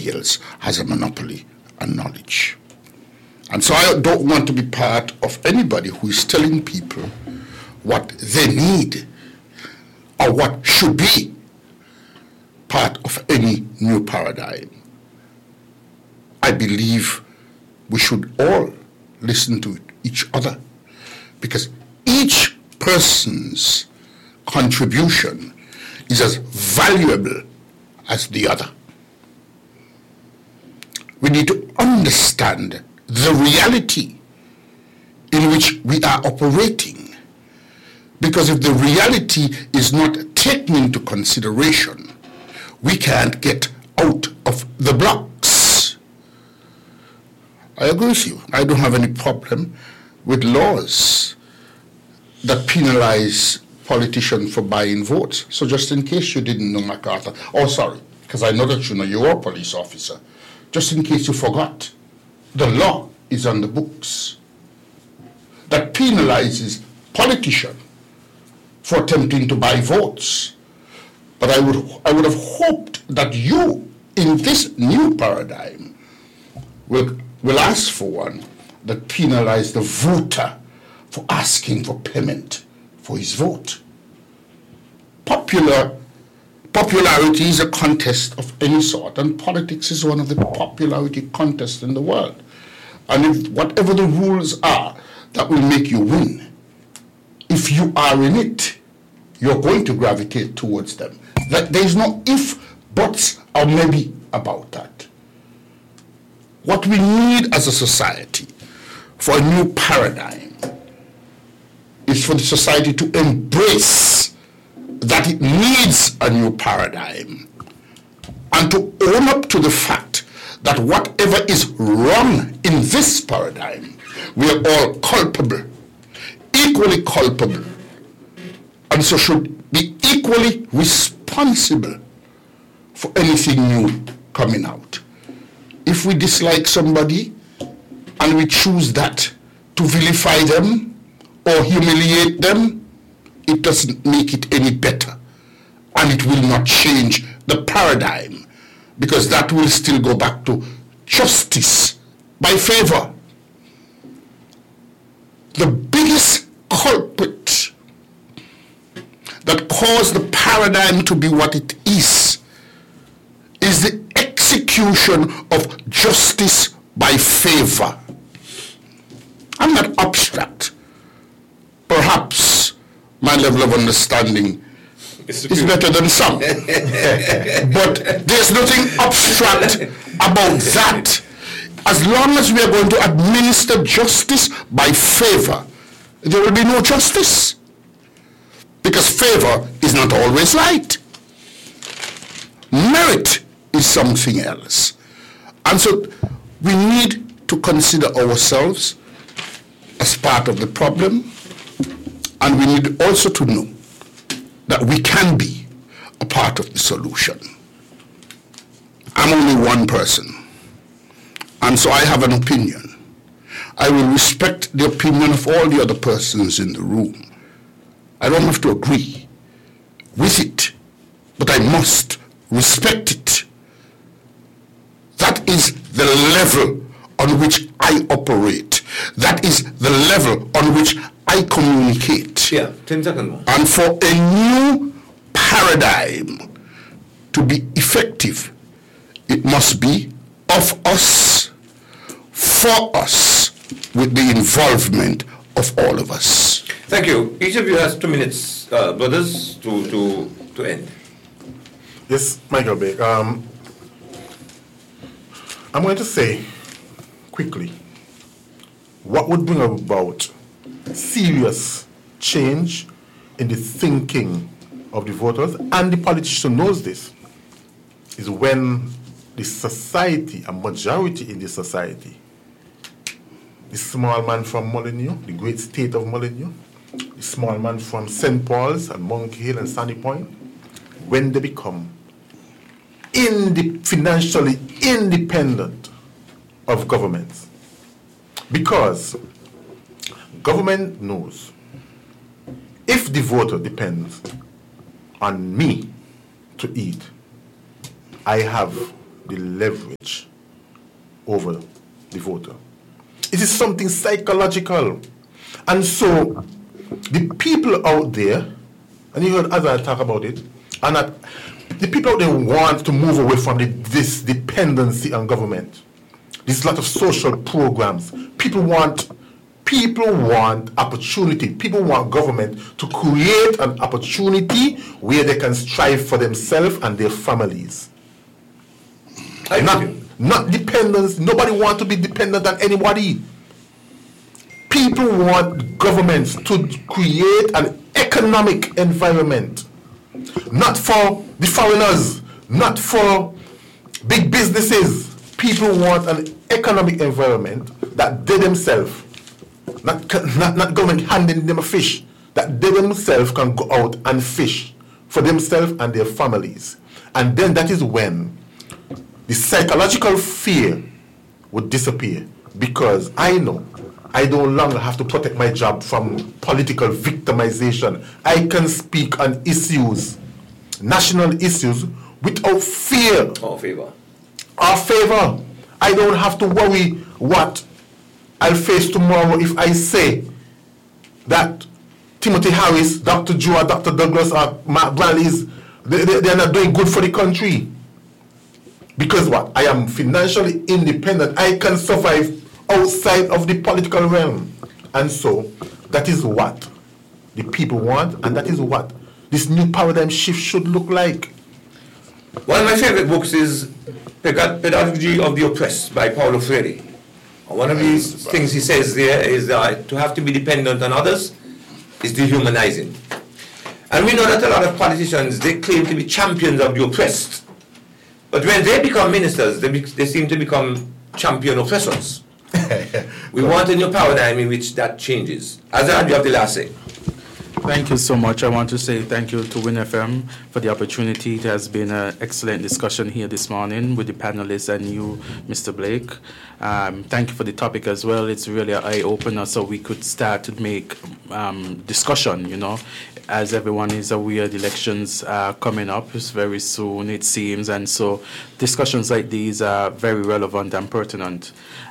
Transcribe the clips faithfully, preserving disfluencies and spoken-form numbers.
everybody else has a monopoly on knowledge. And so I don't want to be part of anybody who is telling people what they need or what should be part of any new paradigm. I believe we should all listen to each other, because each person's contribution is as valuable as the other. We need to understand the reality in which we are operating, because if the reality is not taken into consideration, we can't get out of the blocks. I agree with you. I don't have any problem with laws that penalize politicians for buying votes. So just in case you didn't know, MacArthur, oh sorry, because I know that you know you're a police officer, just in case you forgot, the law is on the books that penalizes politicians for attempting to buy votes. But I would, I would have hoped that you, in this new paradigm, will, will ask for one that penalizes the voter for asking for payment for his vote. Popular, popularity is a contest of any sort, and politics is one of the popularity contests in the world. And if whatever the rules are that will make you win, if you are in it, you're going to gravitate towards them. That there's no if, buts, or maybe about that. What we need as a society for a new paradigm is for the society to embrace that it needs a new paradigm and to own up to the fact that whatever is wrong in this paradigm, we are all culpable, equally culpable, and so should be equally responsible for anything new coming out. If we dislike somebody and we choose that to vilify them or humiliate them, it doesn't make it any better, and it will not change the paradigm, because that will still go back to justice by favor. The biggest culprit that caused the paradigm to be what it is is the execution of justice by favor. I'm not abstract. Perhaps my level of understanding is better than some. But there's nothing abstract about that. As long as we are going to administer justice by favor, there will be no justice. Because favor is not always right. Merit is something else. And so we need to consider ourselves as part of the problem, and we need also to know that we can be a part of the solution. I'm only one person, and so I have an opinion. I will respect the opinion of all the other persons in the room. I don't have to agree with it, but I must respect it. That is the level on which I operate. That is the level on which I communicate. Yeah, ten seconds more. And for a new paradigm to be effective, it must be of us, for us, with the involvement of all of us. Thank you. Each of you has two minutes, uh, brothers, to, to, to end. Yes, Michael Beck. Um, I'm going to say quickly what would bring about serious change in the thinking of the voters, and the politician knows this, is when the society, a majority in the society, the small man from Molineux, the great state of Molineux, the small man from Saint Paul's and Monkey Hill and Sandy Point, when they become inde- financially independent of governments. Because government knows if the voter depends on me to eat, I have the leverage over the voter. It is something psychological. And so the people out there, and you heard Azar talk about it, and that the people out there want to move away from the, this dependency on government. There's a lot of social programs. People want people want opportunity. People want government to create an opportunity where they can strive for themselves and their families. Not, not dependence. Nobody wants to be dependent on anybody. People want governments to create an economic environment, not for the foreigners, not for big businesses. People want an economic environment that they themselves, not, not, not government handing them a fish, that they themselves can go out and fish for themselves and their families. And then that is when the psychological fear would disappear, because I know I no longer have to protect my job from political victimization. I can speak on issues, national issues, without fear or favor. Or favor. I don't have to worry what I'll face tomorrow if I say that Timothy Harris, Doctor Joe, Doctor Douglas, or Mark Bradley's, they, they, they're not doing good for the country. Because what? I am financially independent. I can survive outside of the political realm. And so, that is what the people want, and that is what this new paradigm shift should look like. One of my favorite books is Pedagogy of the Oppressed by Paulo Freire. One of these things he says there is that to have to be dependent on others is dehumanizing. And we know that a lot of politicians, they claim to be champions of the oppressed. But when they become ministers, they, be, they seem to become champion oppressors. We want a new paradigm in which that changes. Azad, you have the last say. Thank you so much. I want to say thank you to Win F M for the opportunity. It has been an excellent discussion here this morning with the panelists and you, Mister Blake. Um, thank you for the topic as well. It's really an eye-opener, so we could start to make um, discussion, you know. As everyone is aware, the elections are coming up very soon, it seems, and so discussions like these are very relevant and pertinent.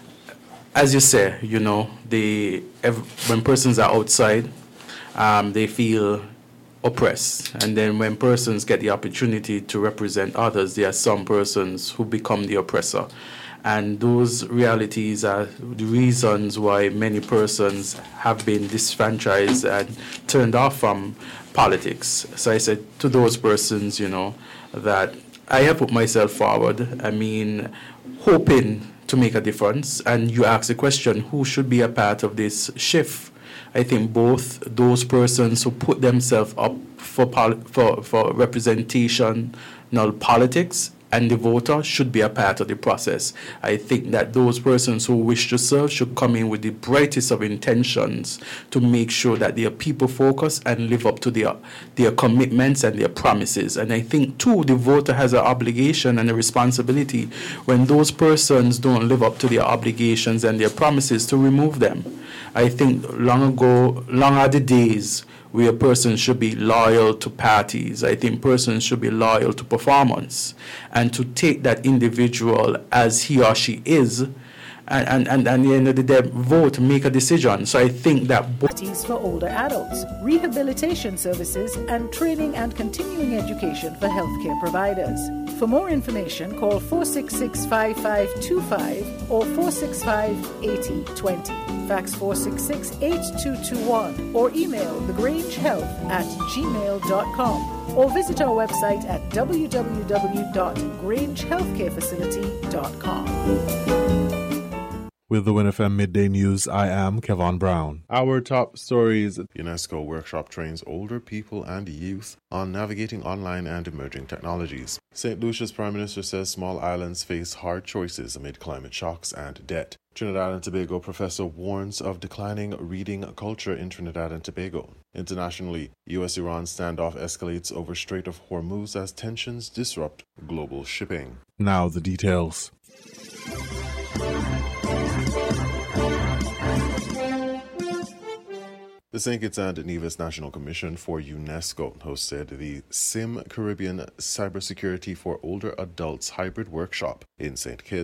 As you say, you know, the when persons are outside, um, they feel oppressed. And then when persons get the opportunity to represent others, there are some persons who become the oppressor. And those realities are the reasons why many persons have been disfranchised and turned off from politics. So I said to those persons, you know, that I have put myself forward, I mean, hoping to make a difference. And you ask the question, who should be a part of this shift? I think both those persons who put themselves up for pol- for, for representational politics and the voter should be a part of the process. I think that those persons who wish to serve should come in with the brightest of intentions to make sure that they are people focused and live up to their, their commitments and their promises. And I think, too, the voter has an obligation and a responsibility when those persons don't live up to their obligations and their promises to remove them. I think long ago, long are the days where persons should be loyal to parties. I think persons should be loyal to performance and to take that individual as he or she is and, and, and at the end of the day, vote, make a decision. So I think that... Parties for older adults, rehabilitation services, and training and continuing education for healthcare providers. For more information, call four six six, five five two five or four six five, eight zero two zero. Fax four six six, eight two two one or email thegrangehealth at gmail dot com or visit our website at w w w dot grange healthcare facility dot com. With the Win F M Midday News, I am Kevon Brown. Our top stories. UNESCO workshop trains older people and youth on navigating online and emerging technologies. Saint Lucia's Prime Minister says small islands face hard choices amid climate shocks and debt. Trinidad and Tobago professor warns of declining reading culture in Trinidad and Tobago. Internationally, U S Iran standoff escalates over Strait of Hormuz as tensions disrupt global shipping. Now the details. The Saint Kitts and Nevis National Commission for UNESCO hosted the SIM Caribbean Cybersecurity for Older Adults Hybrid Workshop in Saint Kitts